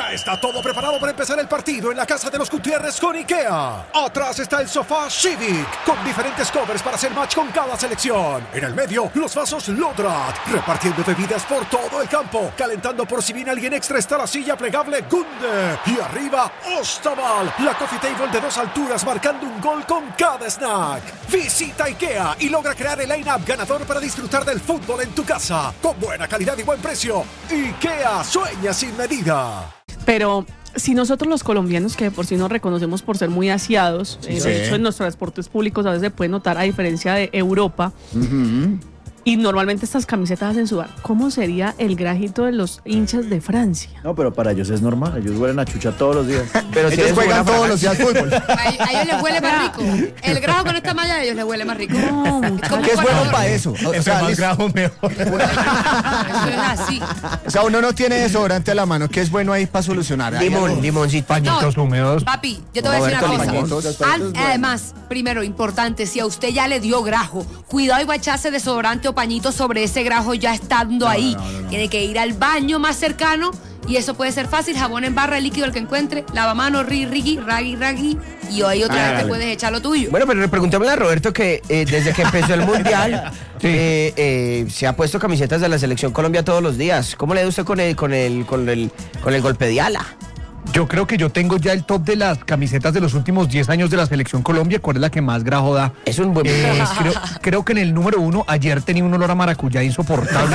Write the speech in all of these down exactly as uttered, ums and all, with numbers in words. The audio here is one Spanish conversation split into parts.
Ya está todo preparado para empezar el partido en la casa de los Gutiérrez con IKEA. Atrás está el sofá Civic, con diferentes covers para hacer match con cada selección. En el medio, los vasos Lodrat, repartiendo bebidas por todo el campo. Calentando por si viene alguien extra está la silla plegable Gunde. Y arriba, Ostaval, la coffee table de dos alturas marcando un gol con cada snack. Visita IKEA y logra crear el line-up ganador para disfrutar del fútbol en tu casa. Con buena calidad y buen precio. IKEA, sueña sin medida. Pero si nosotros los colombianos, que por sí nos reconocemos por ser muy aseados, sí, eh, sí. de hecho en los transportes públicos a veces se puede notar, a diferencia de Europa, uh-huh. y normalmente estas camisetas hacen sudar, ¿cómo sería el grajito de los hinchas de Francia? No, pero para ellos es normal, ellos huelen a chucha todos los días. Pero ellos si juegan todos los días fútbol. A, a ellos les huele más rico. El grajo con esta malla a ellos les huele más rico. No, ¿qué es bueno para eso? O sea, sea más grajo mejor. Eso es así. O sea, uno no tiene desodorante a la mano, ¿qué es bueno ahí para solucionar? Limón, limoncito, pañitos no, húmedos. Papi, yo te voy a decir una cosa. Pañitos, An, además, primero, importante, si a usted ya le dio grajo, cuidado y va a echarse desodorante o pañito sobre ese grajo ya estando no, ahí. No, no, no. Tiene que ir al baño más cercano y eso puede ser fácil. Jabón en barra, el líquido el que encuentre, lavamanos, ri, rigi, ragi, ragi, y ahí otra ah, vez te puedes echar lo tuyo. Bueno, pero preguntémosle a Roberto que eh, desde que empezó el Mundial sí. eh, eh, se ha puesto camisetas de la Selección Colombia todos los días. ¿Cómo le da usted con el, con el, con el, con el golpe de ala? Yo creo que yo tengo ya el top de las camisetas de los últimos diez años de la Selección Colombia. ¿Cuál es la que más grajo da? Es un buen... Eh, creo, creo que en el número uno, ayer tenía un olor a maracuyá insoportable.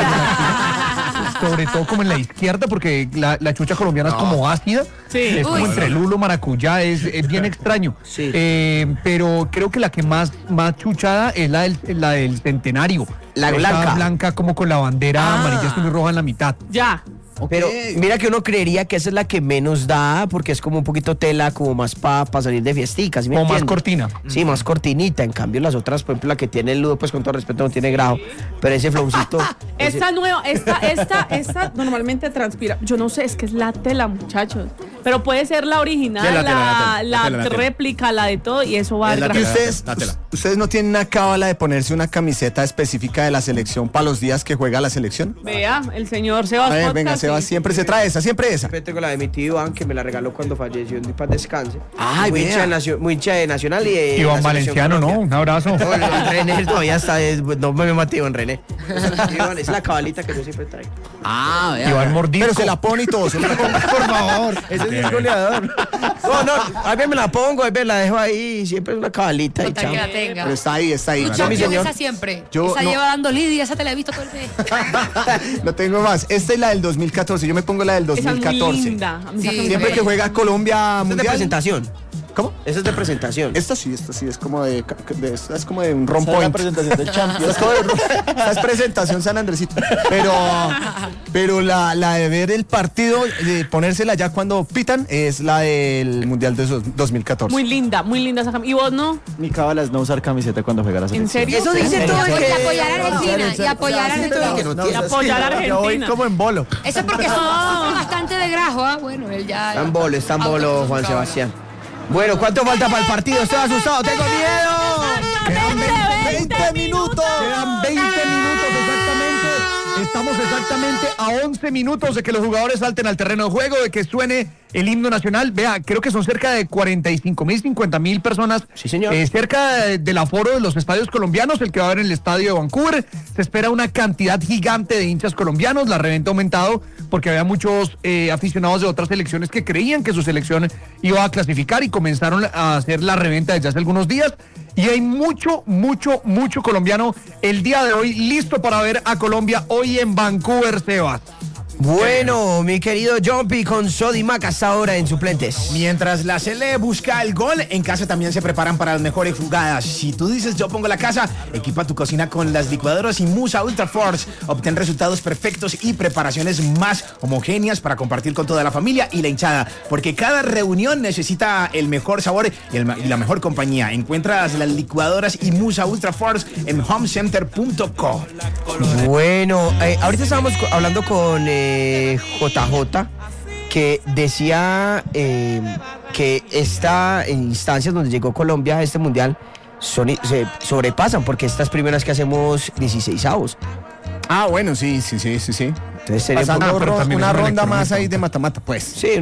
Sobre todo como en la izquierda, porque la, la chucha colombiana no. es como ácida. Sí. Es Uy. como entre lulo, maracuyá, es, es bien extraño. Sí. Eh, pero creo que la que más, más chuchada es la del, la del centenario. La blanca. blanca como con la bandera ah. amarilla, azul y roja en la mitad. Ya. Okay. Pero mira que uno creería que esa es la que menos da, porque es como un poquito tela, como más para pa salir de fiesticas. ¿Sí como más cortina. Sí, más cortinita. En cambio, las otras, por ejemplo, la que tiene el ludo, pues con todo respeto, no tiene grajo. Pero ese flowcito. ese... Esta nueva, esta, esta, esta normalmente transpira. Yo no sé, es que es la tela, muchachos. Pero puede ser la original, sí, la, tela, la, la, la, la, la réplica, la de todo, y eso va a dar. ¿Y ustedes, ustedes no tienen una cábala de ponerse una camiseta específica de la selección para los días que juega la selección? Vea, el señor Sebas. A ver, venga, Sebas, siempre se trae esa, siempre esa. Yo tengo la de mi tío Iván, que me la regaló cuando falleció, en paz descanse. Ay, muy hincha, de nacio, muy hincha de Nacional y de Iván Valenciano, ¿no? Un abrazo. No, el René todavía está, es, no me maté en René. Iván, es la cabalita que yo siempre traigo. Ah, vea. Iván Mordisco. Pero se la pone y todo, se la pone, por favor. Ese es el goleador. No, no, a ver me la pongo, a ver la dejo ahí, siempre es una cabalita. Y que la tenga. Pero está ahí, está ahí. Yo, mi señor. Esa siempre. Yo, esa no. lleva dando lidia, esa te la he visto todo el día. No tengo más. Esta es la del dos mil catorce, yo me pongo la del dos mil catorce. Esa es muy linda. Sí, siempre que juega Colombia mundial. Es de presentación. ¿Cómo? Esa es de presentación. Esta sí, esta sí, es como de, de esta es como de un rompoint. Es la presentación del Champions. Esta es, esta es presentación San Andresito. Pero, pero la, la de ver el partido, de ponérsela ya cuando pitan, es la del Mundial de dos mil catorce. Muy linda, muy linda esa camiseta. ¿Y vos no? Mi cábala es no usar camiseta cuando juega la selección. ¿En serio? Eso dice todo. Y apoyar a Argentina. Y apoyar a Argentina. Y apoyar a Argentina. Yo voy como en bolo. Eso es porque son bastante de grajo, ¿ah? Bueno, él ya... Está en bolo, está en bolo, Juan Sebastián. Bueno, ¿cuánto falta para el partido? Estoy asustado, tengo miedo. Quedan veinte minutos. Quedan veinte minutos exactamente. Estamos exactamente a once minutos de que los jugadores salten al terreno de juego, de que suene el himno nacional. Vea, creo que son cerca de cuarenta y cinco mil, cincuenta mil personas. Sí, señor. Eh, cerca de, del aforo de los estadios colombianos, el que va a haber en el estadio de Vancouver. Se espera una cantidad gigante de hinchas colombianos. La reventa ha aumentado porque había muchos eh, aficionados de otras selecciones que creían que su selección iba a clasificar y comenzaron a hacer la reventa desde hace algunos días. Y hay mucho, mucho, mucho colombiano el día de hoy listo para ver a Colombia hoy en Vancouver, Sebas. Bueno, mi querido Jumpy con Sodimac hasta ahora en suplentes. Mientras la Sele busca el gol, en casa también se preparan para las mejores jugadas. Si tú dices yo pongo la casa, equipa tu cocina con las licuadoras y Musa Ultra Force. Obtén resultados perfectos y preparaciones más homogéneas para compartir con toda la familia y la hinchada. Porque cada reunión necesita el mejor sabor y, el, y la mejor compañía. Encuentras las licuadoras y Musa Ultra Force en home center punto co. Bueno, eh, ahorita estábamos hablando con... Eh, J J, que decía eh, que esta instancias donde llegó Colombia a este mundial son, se sobrepasan porque estas primeras que hacemos dieciseisavos. Ah, bueno, sí, sí, sí, sí, sí. Entonces sería pasando un poco, ro- una ronda más ahí de mata-mata, pues. Sí,